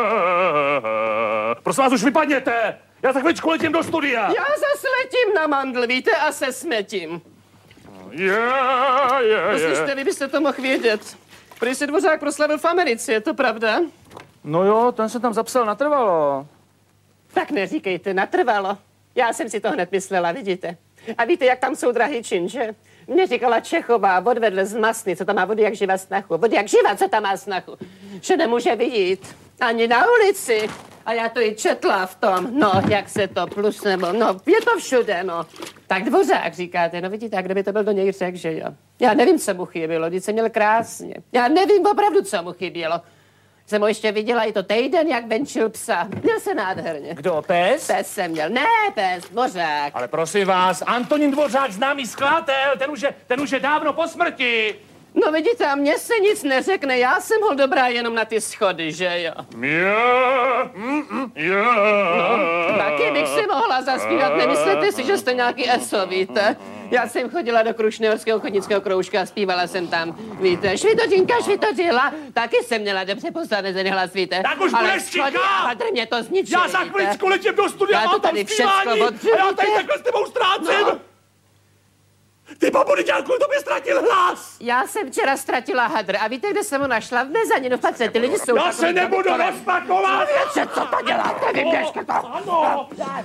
Prosím vás, už vypadněte, já za chvíličku letím do studia. Já zase letím na mandl, víte, a se smetím. Jo, jo, jo. Poslyšte, vy byste to mohl vědět. Prý si Dvořák proslavil v Americe, je to pravda? No jo, ten se tam zapsal natrvalo. Tak neříkejte, natrvalo. Já jsem si to hned myslela, vidíte. A víte, jak tam jsou drahý činže? Mně říkala Čechová, odvedle z Masny, co tam má vody jak živa snachu. Vody jak živa, co tam má snachu. Že nemůže vidět ani na ulici. A já to i četla v tom, no, jak se to plus nebo, no, je to všude, no. Tak Dvořák říkáte, no vidíte, a kdyby to byl do něj řek, že jo. Já nevím, co mu chybělo, vždyť jsem měl krásně. Já nevím opravdu, co mu chybělo. Jsem ho ještě viděla i to týden, jak venčil psa. Měl se nádherně. Kdo, pes? Pes jsem měl. Ne, pes, Dvořák. Ale prosím vás, Antonín Dvořák, známý skladatel, ten už je, ten už je dávno po smrti. No vidíte, a mně se nic neřekne, já jsem hol dobrá jenom na ty schody, že jo? Jo, mm, mm, jo. No, taky bych si mohla zaspívat, nemyslete si, že jste nějaký eso, víte? Já jsem chodila do Krušnohorského chodnického kroužka a zpívala jsem tam, víte, švitotinka švitořila, taky jsem měla dobře postavený hlas, víte. Tak už budeš tichá! Ale mě to zničilo, já za chvíličku letím do studia, já mám tam zpívání a já tady takhle s tebou ztrácím. No. Ty babudiťánku, to by ztratil hlas! Já jsem včera ztratila hadr a víte, kde jsem ho našla? V mezaninu, v patře, ty lidi jsou... Já se nebudu rozpakovat! Věře, co to děláte, vy běžte to! Ano!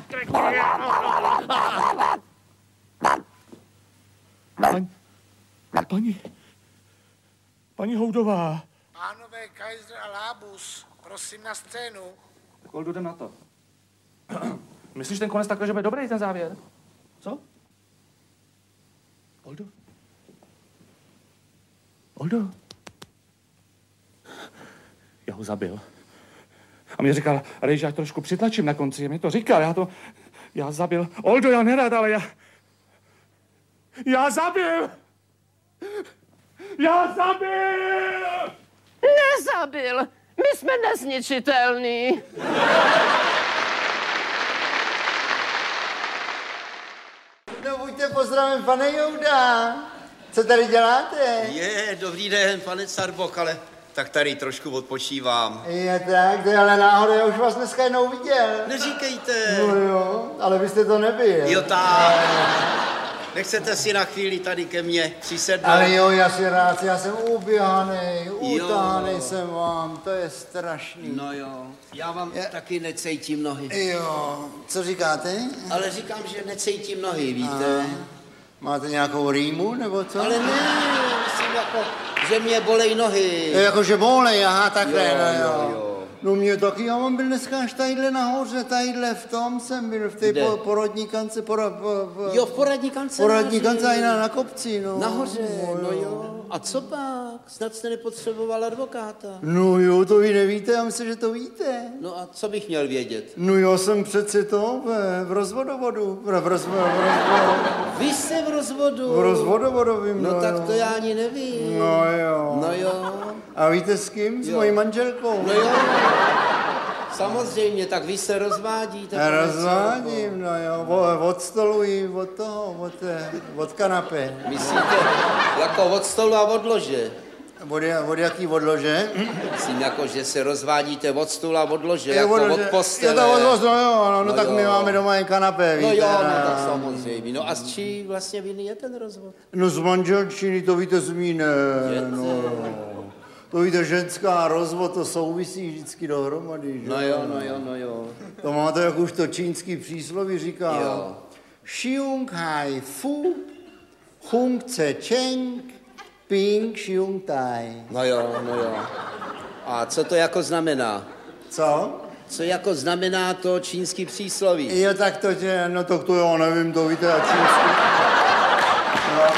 Paní, paní, paní Houdová. Pánové Kaiser a Lábus, prosím na scénu. Koldu, jdem na to. Myslíš ten konec takhle, že bude dobrý ten závěr? Co? Oldo? Oldo? Já ho zabil. A mě říkal, Rej, že já trošku přitlačím na konci. Mě to říkal, já to... Já zabil. Oldo, já nerad, ale já... Já zabil! Já zabil! Nezabil! My jsme nezničitelní. No buďte pozdravím, pane Jouda. Co tady děláte? Je, dobrý den, pane Carbok, ale tak tady trošku odpočívám. Je tak, to je ale náhodou, já už vás dneska jednou viděl. Neříkejte. No jo, ale vy jste to nebyl. Jo tak. Nechcete si na chvíli tady ke mně přisednout? Ale jo, já si rád, já jsem uběhanej, utahanej jsem vám, to je strašný. No jo, já vám je... taky necejtím nohy. Jo, co říkáte? Ale říkám, že necejtím nohy, víte. A, máte nějakou rýmu, nebo co? Ale ne, myslím jako, že mě bolej nohy. Je, jako, že bolej, aha, takhle, jo, no jo. jo, jo. No mě taky, já mám byl dneska až tadyhle nahoře, tadyhle v tom jsem byl, v té po, porodní kance, pora, po, po, jo, v poradní kance. Poradní kance i na, na kopci, no. Nahoře, no, no jo. A co pak? Snad jste nepotřeboval advokáta. No jo, to vy nevíte, já myslím, že to víte. No a co bych měl vědět? No já jsem přece to v, v rozvodovodu, v, v, roz, v rozvodovodu. Vy jste v rozvodu? V rozvodovodovým, no, no tak jo. to já ani nevím. No jo. No jo. A víte s kým? S jo. mojí manželkou. No jo. Samozřejmě, tak vy se rozvádíte. Já rozvádím, no jo, od stolu i od toho, od, od kanapé. Myslíte, jako od stolu a od lože? Od, od jaký od lože? Myslím, jako, že se rozvádíte od stolu a od lože, je jako od, od postele. Je to od no jo, no, no, no tak jo. my máme doma jen kanapé, víte. No jo, no tak samozřejmě. No a s čí vlastně viny je ten rozvod? No z manželčiny, to víte z mý, ne, no jo. To víte, ženská a rozvod, to souvisí vždycky dohromady, že? No jo, no jo, no jo. To máte, jak už to čínský přísloví říká. Jo. Xiong hai fu, hung ce cheng, ping xiong tai. No jo, no jo. A co to jako znamená? Co? Co jako znamená to čínský přísloví? Jo, tak to, že, no to, to já nevím, to víte, a čínský. No.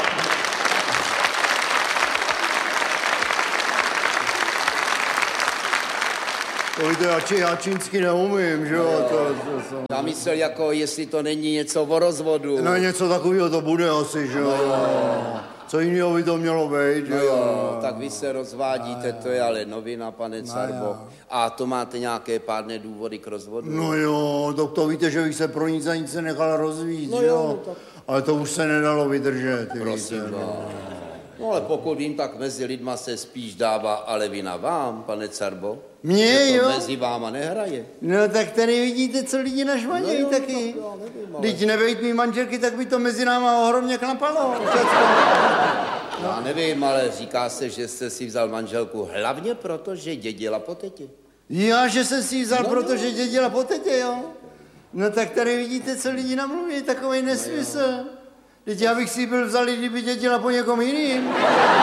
To víte, já, či, já čínsky neumím, že jo? To, to, to, Já myslel, jako jestli to není něco o rozvodu. No něco takového to bude asi, že jo? No. Co jiného by to mělo být, No jo? jo, tak vy se rozvádíte, to je ale novina, pane Carbo. A to máte nějaké pádné důvody k rozvodu? No jo, to, to víte, že bych se pro nic a nic se nechal rozvíjet, No že jo, jo? no tak- Ale to už se nedalo vydržet, ty Prosím víte, no. vás. No ale pokud vím, tak mezi lidma se spíš dává ale vina vám, pane Carbo. Mně, Že to jo? mezi váma nehraje. No tak tady vidíte, co lidi našvadějí No jo, taky. tak já nevím, ale- Teď nebejt mý manželky, tak by to mezi náma ohromně klapalo. Já nevím, ale říká se, že jste si vzal manželku hlavně proto, že dědila po tetě. Já, že jsem si ji vzal, No, protože no. dědila po tetě, jo? No tak tady vidíte, co lidi namluví, takovej nesmysl. Teď já bych si ji byl vzal, kdyby dědila po někom jiným.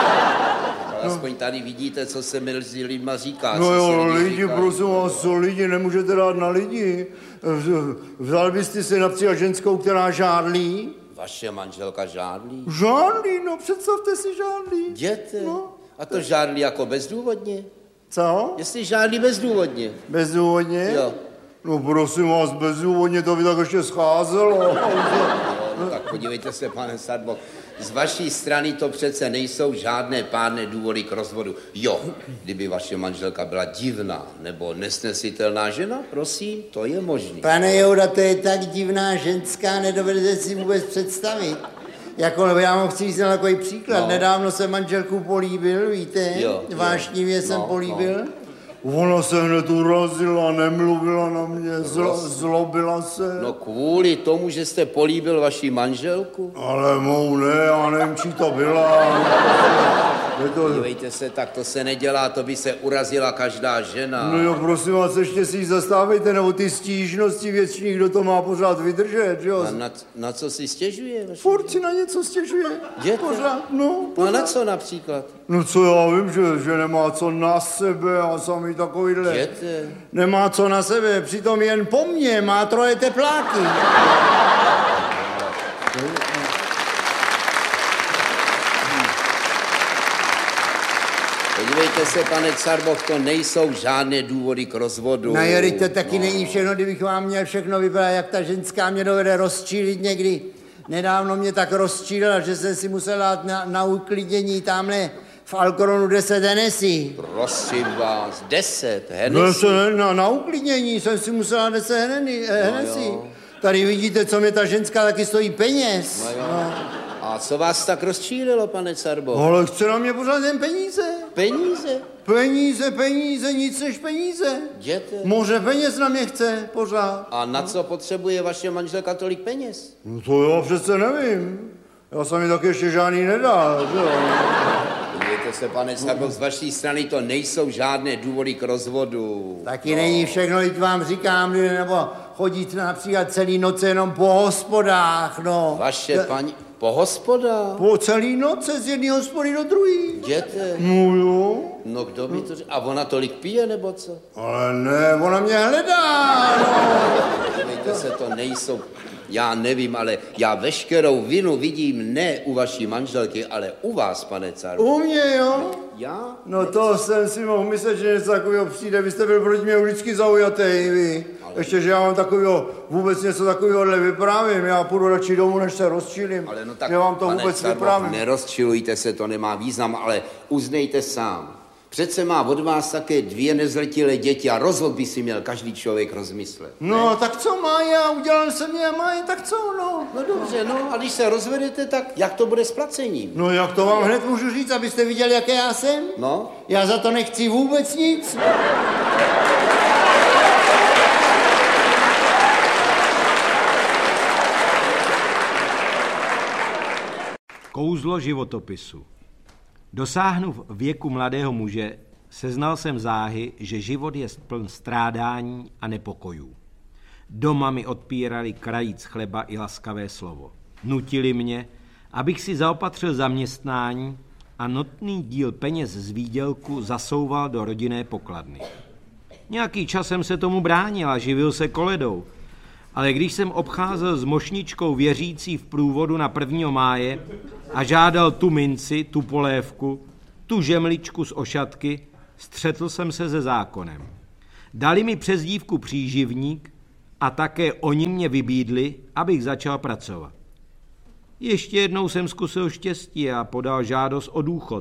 Ale aspoň tady vidíte, co se mezi lidma říká. No co si jo, lidi, říkají. prosím vás, co lidi nemůžete dát na lidi. Vzal byste si například ženskou, která žádlí? Vaše manželka žádlí? Žádlí, no představte si žádlí. Jděte. No. A to žádlí jako bezdůvodně? Co? Jestli žádlí bezdůvodně. Bezdůvodně? Jo. No prosím vás, bezdůvodně to by tak ještě scházelo. No, tak podívejte se, pane Sadbo, z vaší strany to přece nejsou žádné pádné důvody k rozvodu. Jo, kdyby vaše manželka byla divná nebo nesnesitelná žena, prosím, to je možné. Pane Jouda, to je tak divná ženská, nedovedete si vůbec představit. Jako, já vám chci říct takový příklad. No. Nedávno jsem manželku políbil, víte? Jo, jo. Vášnivě jsem No, políbil. Ona se hned urazila, nemluvila na mě, zlo, Prosím. zlobila se. No kvůli tomu, že jste políbil vaši manželku? Ale mou ne, já nevím, čí to byla. Je to... Podívejte se, tak to se nedělá, to by se urazila každá žena. No jo, prosím vás, ještě si ji zastávejte, nebo ty stížnosti věční, kdo to má pořád vydržet, že jo? A na, na co si stěžuje? vaše- Furt si na něco stěžuje. Jděte. Pořád, no. No a na co například? No co já vím, že, že nemá co na sebe a samý takovýhle. Jděte. Nemá co na sebe, přitom jen po mně má troje tepláky. Podívejte se, pane Carboch, to nejsou žádné důvody k rozvodu. No jo, to taky není všechno, kdybych vám měl všechno vypadat, jak ta ženská mě dovede rozčílit někdy. Nedávno mě tak rozčílila, že jsem si musel dát na, na uklidnění tamhle v Alcoronu deset Hennessy. Prosím vás, deset Hennessy. Deset, na, na uklidnění jsem si musel dát deset Hennessy. eh, Hennessy. jo. Tady vidíte, co mě ta ženská taky stojí peněz. No jo. A co vás tak rozčílilo, pane Carbo? Ale chce na mě pořád jen peníze. Peníze? Peníze, peníze, nic než peníze. Jděte. Moře peněz na mě chce pořád. A na co potřebuje vaše manželka tolik peněz? No to já přece nevím. Já jsem mi taky ještě žádný nedal, že jo. Podívejte se, pane Carbo, z vaší strany to nejsou žádné důvody k rozvodu. Taky není všechno, teď vám říkám, nebo chodit například celý noce jenom po hospodách, no. Vaše paní... Po hospodách? Po celý noce z jedné hospody do druhé. Jděte. No jo. No kdo by to řekl? A ona tolik pije, nebo co? Ale ne, ona mě hledá, no. Podívejte se, to nejsou... Já nevím, ale já veškerou vinu vidím ne u vaší manželky, ale u vás, pane Carbo. U mě, jo? Já? No to jsem si mohl myslet, že něco takového přijde. Vy jste byl proti mě vždycky zaujatý, vy. Ale... Ještě, že já mám takového, vůbec něco takového vyprávím. Já půjdu radši domů, než se rozčílím. Ale no tak, já vám to pane vůbec Carbo, vyprávím. nerozčilujte se, to nemá význam, ale uznejte sám. Přece má od vás také dvě nezletilé děti a rozvod by si měl každý člověk rozmyslet. No, tak co má já? Udělal jsem je a má je, tak co, no? No dobře, no a když se rozvedete, tak jak to bude s placením? No, jak to vám hned můžu říct, abyste viděli, jaké já jsem? No? Já za to nechci vůbec nic. Kouzlo životopisu. Dosáhnu věku mladého muže, seznal jsem záhy, že život je pln strádání a nepokojů. Doma mi odpírali krajíc chleba i laskavé slovo. Nutili mě, abych si zaopatřil zaměstnání a notný díl peněz z výdělku zasouval do rodinné pokladny. Nějaký čas jsem se tomu bránil a živil se koledou, ale když jsem obcházel s mošničkou věřící v průvodu na prvního máje a žádal tu minci, tu polévku, tu žemličku z ošatky, střetl jsem se se zákonem. Dali mi přezdívku příživník a také oni mě vybídli, abych začal pracovat. Ještě jednou jsem zkusil štěstí a podal žádost o důchod.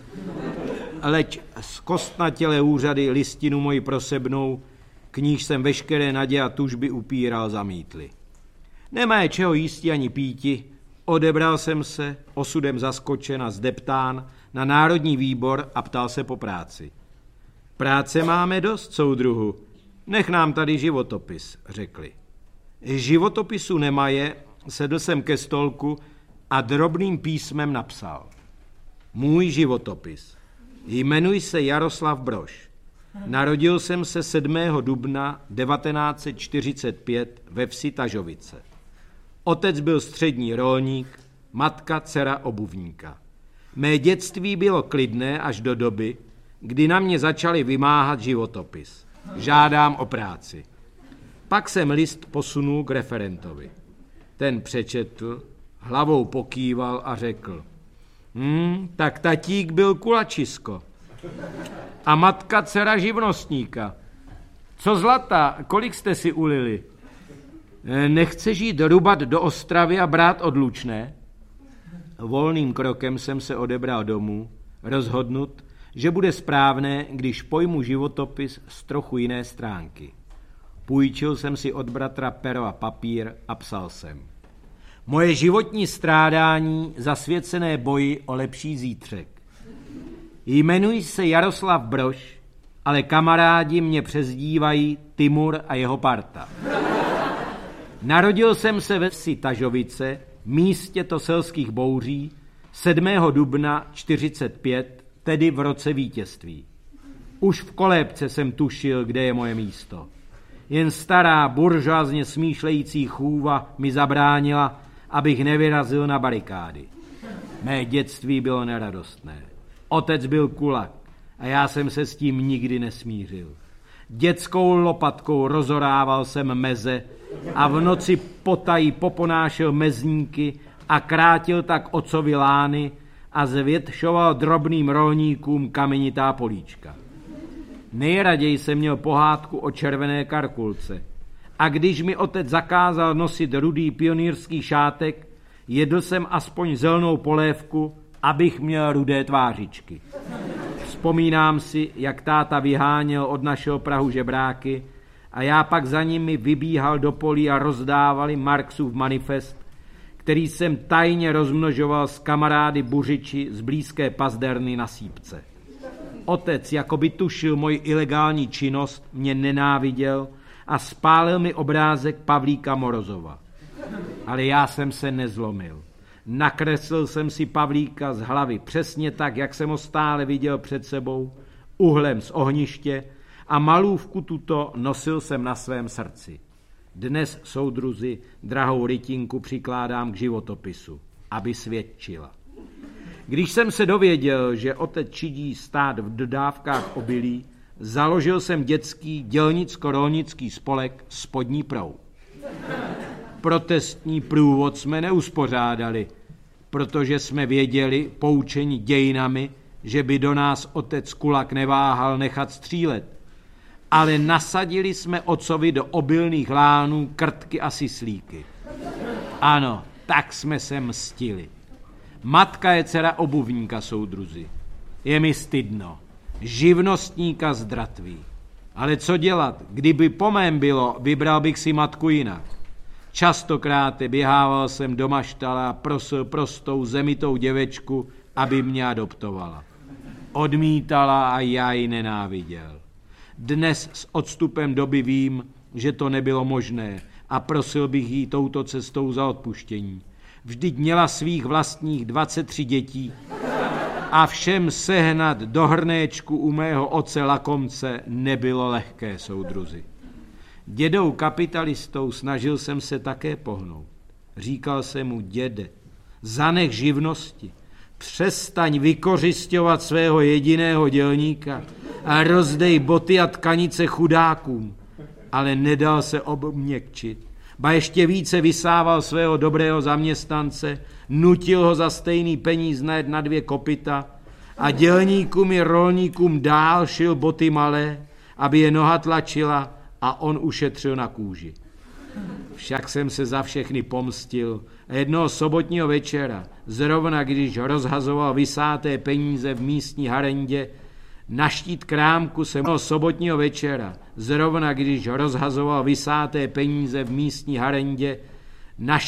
Leč zkostnatělé úřady listinu moji prosebnou, k níž jsem veškeré naděje a tužby upíral, zamítli. Nemá je čeho jísti ani píti, odebral jsem se, osudem zaskočen a zdeptán, na Národní výbor a ptal se po práci. Práce máme dost, soudruhu, nech nám tady životopis, řekli. Životopisu nemaje, sedl jsem ke stolku a drobným písmem napsal. Můj životopis. Jmenuji se Jaroslav Brož. Narodil jsem se sedmého dubna devatenáct set čtyřicet pět ve vsi Tažovice. Otec byl střední rolník, matka dcera obuvníka. Mé dětství bylo klidné až do doby, kdy na mě začali vymáhat životopis. Žádám o práci. Pak jsem list posunul k referentovi. Ten přečetl, hlavou pokýval a řekl. Hmm, tak tatík byl kulačisko. A matka dcera živnostníka. Co zlata, kolik jste si ulili? Nechceš jít rubat do Ostravy a brát odlučné? Volným krokem jsem se odebral domů, rozhodnut, že bude správné, když pojmu životopis z trochu jiné stránky. Půjčil jsem si od bratra pero a papír a psal jsem. Moje životní strádání zasvěcené boji o lepší zítřek. Jmenuji se Jaroslav Brož, ale kamarádi mě přezdívají Timur a jeho parta. Narodil jsem se ve vsi Tažovice, místě to selských bouří, sedmého dubna čtyřicet pět, tedy v roce vítězství. Už v kolébce jsem tušil, kde je moje místo. Jen stará buržoazně smýšlející chůva mi zabránila, abych nevyrazil na barikády. Mé dětství bylo neradostné. Otec byl kulak a já jsem se s tím nikdy nesmířil. Dětskou lopatkou rozorával jsem meze a v noci potají poponášel mezníky a krátil tak otcovi lány a zvětšoval drobným rolníkům kamenitá políčka. Nejraději jsem měl pohádku o červené karkulce a když mi otec zakázal nosit rudý pionýrský šátek, jedl jsem aspoň zelenou polévku, abych měl rudé tvářičky. Vzpomínám si, jak táta vyháněl od našeho prahu žebráky a já pak za nimi vybíhal do polí a rozdávali Marxův manifest, který jsem tajně rozmnožoval s kamarády buřiči z blízké pazderny na Sípce. Otec, jako by tušil moji ilegální činnost, mě nenáviděl a spálil mi obrázek Pavlíka Morozova. Ale já jsem se nezlomil. Nakreslil jsem si Pavlíka z hlavy přesně tak, jak jsem ho stále viděl před sebou, uhlem z ohniště a malůvku tuto nosil jsem na svém srdci. Dnes, soudruzi, drahou rytinku přikládám k životopisu, aby svědčila. Když jsem se dověděl, že otec čidí stát v dodávkách obilí, založil jsem dětský dělnicko-rolnický spolek Spodní proud. Protestní průvod jsme neuspořádali, protože jsme věděli, poučeni dějinami, že by do nás otec kulak neváhal nechat střílet. Ale nasadili jsme otcovi do obilných lánů krtky a syslíky. Ano, tak jsme se mstili. Matka je dcera obuvníka, soudruzi. Je mi stydno. Živnostníka z Dratví. Ale co dělat? Kdyby po mém bylo, vybral bych si matku jinak. Častokrát běhával jsem do maštala a prosil prostou zemitou děvečku, aby mě adoptovala. Odmítala a já ji nenáviděl. Dnes s odstupem doby vím, že to nebylo možné a prosil bych jí touto cestou za odpuštění. Vždyť měla svých vlastních dvacet tři dětí a všem sehnat do hrnéčku u mého oce lakomce nebylo lehké, soudruzi. Dědou kapitalistou snažil jsem se také pohnout. Říkal jsem mu: děde, zanech živnosti, přestaň vykořisťovat svého jediného dělníka a rozdej boty a tkanice chudákům. Ale nedal se obměkčit, ba ještě více vysával svého dobrého zaměstnance, nutil ho za stejný peníz najet na dvě kopyta a dělníkům i rolníkům dál šil boty malé, aby je noha tlačila a on ušetřil na kůži. Však jsem se za všechny pomstil a jednoho sobotního večera, zrovna když rozhazoval vysáté peníze v místní harendě, na štít krámku jsem jednoho sobotního večera, zrovna když rozhazoval vysáté peníze v místní harendě, na